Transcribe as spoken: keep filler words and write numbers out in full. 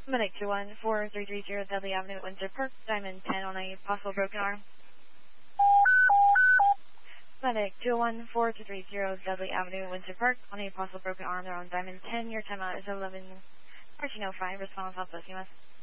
Medic two one four three three zero Dudley Avenue, Windsor Park, Diamond ten on a possible broken arm. Medic two one four two three zero Dudley Avenue, Windsor Park, on a possible broken arm. They're on Diamond ten. Your timeout is eleven fourteen oh five. Response off U S.